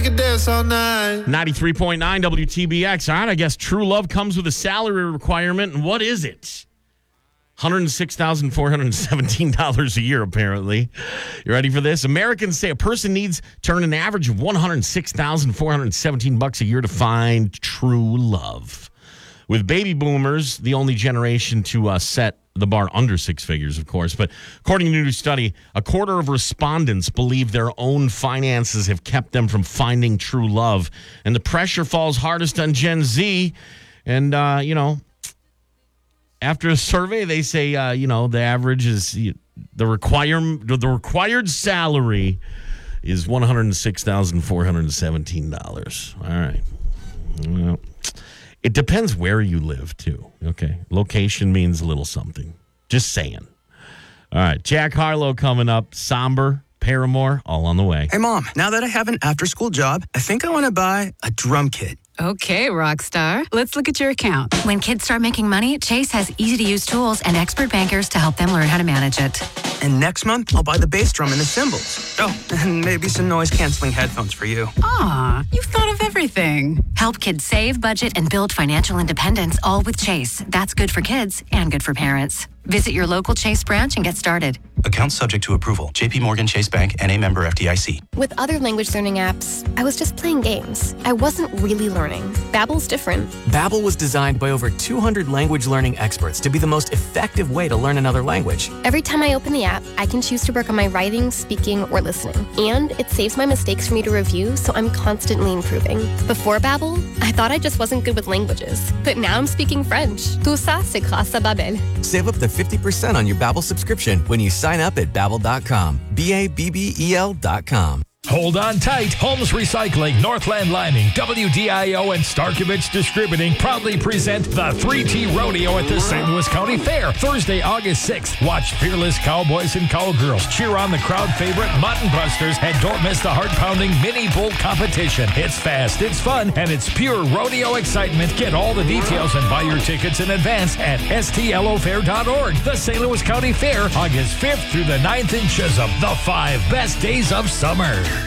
can dance all night. 93.9 WTBX. All right, I guess true love comes with a salary requirement. And what is it? $106,417 a year, apparently. You ready for this? Americans say a person needs to earn an average of $106,417 a year to find true love. With baby boomers, the only generation to set the bar under six figures, of course. But according to a new study, a quarter of respondents believe their own finances have kept them from finding true love. And the pressure falls hardest on Gen Z. And, after a survey, they say, the average is the required salary is $106,417. All right. Well, it depends where you live, too. Okay. Location means a little something. Just saying. All right. Jack Harlow coming up. Somber, Paramore, all on the way. Hey, Mom, now that I have an after-school job, I think I want to buy a drum kit. Okay, rock star. Let's look at your account. When kids start making money, Chase has easy-to-use tools and expert bankers to help them learn how to manage it. And next month, I'll buy the bass drum and the cymbals. Oh, and maybe some noise-canceling headphones for you. Aw, you've thought of everything. Help kids save, budget, and build financial independence, all with Chase. That's good for kids and good for parents. Visit your local Chase branch and get started. Account subject to approval. J.P. Morgan Chase Bank, N.A. member FDIC. With other language learning apps, I was just playing games. I wasn't really learning. Babbel's different. Babbel was designed by over 200 language learning experts to be the most effective way to learn another language. Every time I open the app, I can choose to work on my writing, speaking, or listening. And it saves my mistakes for me to review, so I'm constantly improving. Before Babbel, I thought I just wasn't good with languages. But now I'm speaking French. Tout ça, c'est grâce à Babbel. Save up to 50% on your Babbel subscription when you sign up at Babbel.com. Babbel.com. Hold on tight. Holmes Recycling, Northland Lining, WDIO, and Starkovich Distributing proudly present the 3T Rodeo at the St. Louis County Fair, Thursday, August 6th. Watch fearless cowboys and cowgirls cheer on the crowd favorite Mutton Busters, and don't miss the heart-pounding mini bull competition. It's fast, it's fun, and it's pure rodeo excitement. Get all the details and buy your tickets in advance at stlofair.org. The St. Louis County Fair, August 5th through the 9th in Chisholm. The 5 best days of summer.